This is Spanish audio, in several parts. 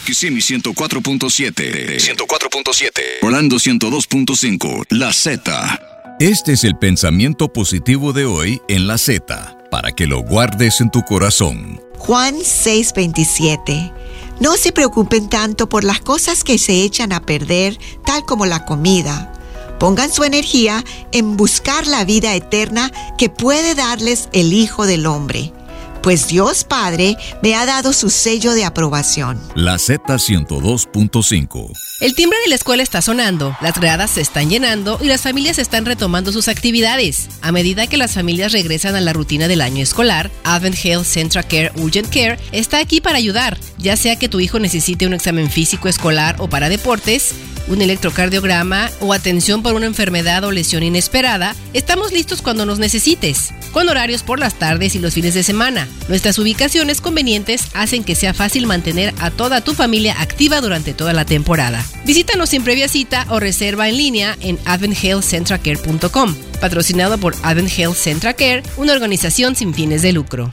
Kissimmee 104.7. 104.7. Orlando 102.5. La Z. Este es el pensamiento positivo de hoy en La Z, para que lo guardes en tu corazón. Juan 6:27. No se preocupen tanto por las cosas que se echan a perder, tal como la comida. Pongan su energía en buscar la vida eterna que puede darles el Hijo del Hombre. Pues Dios Padre me ha dado su sello de aprobación. La Z 102.5. El timbre de la escuela está sonando, las gradas se están llenando y las familias están retomando sus actividades. A medida que las familias regresan a la rutina del año escolar, Advent Health Central Care Urgent Care está aquí para ayudar, ya sea que tu hijo necesite un examen físico escolar o para deportes, un electrocardiograma o atención por una enfermedad o lesión inesperada. Estamos listos cuando nos necesites, con horarios por las tardes y los fines de semana. Nuestras ubicaciones convenientes hacen que sea fácil mantener a toda tu familia activa durante toda la temporada. Visítanos sin previa cita o reserva en línea en adventhealthcentralcare.com. Patrocinado por Advent Health Central Care, una organización sin fines de lucro.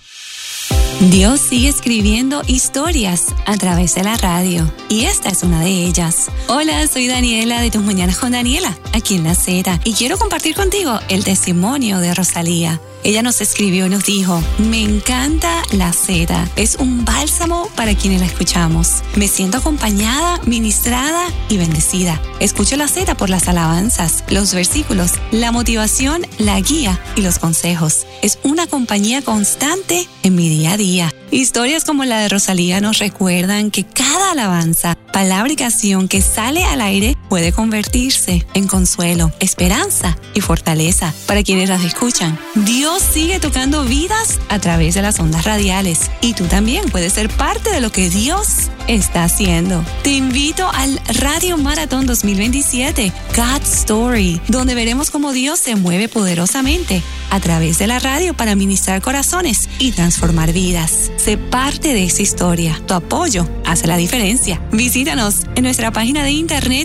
Dios sigue escribiendo historias a través de la radio y esta es una de ellas. Hola, soy Daniela de Tus Mañanas con Daniela, aquí en La Z, y quiero compartir contigo el testimonio de Rosalía. Ella nos escribió y nos dijo: me encanta La Z, es un bálsamo para quienes la escuchamos. Me siento acompañada, ministrada y bendecida. Escucho La Z por las alabanzas, los versículos, la motivación, la guía y los consejos. Es una compañía constante en mi día a día. Historias como la de Rosalía nos recuerdan que cada alabanza, palabra y canción que sale al aire puede convertirse en consuelo, esperanza y fortaleza para quienes las escuchan. Dios sigue tocando vidas a través de las ondas radiales y tú también puedes ser parte de lo que Dios está haciendo. Te invito al Radio Maratón 2027, God's Story, donde veremos cómo Dios se mueve poderosamente a través de la radio para ministrar corazones y transformar vidas. Sé parte de esa historia. Tu apoyo hace la diferencia. Visítanos en nuestra página de internet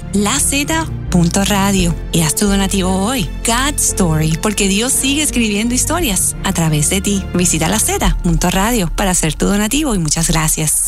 laz.radio y haz tu donativo hoy. God's Story, porque Dios sigue escribiendo historias a través de ti. Visita laz.radio para hacer tu donativo y muchas gracias.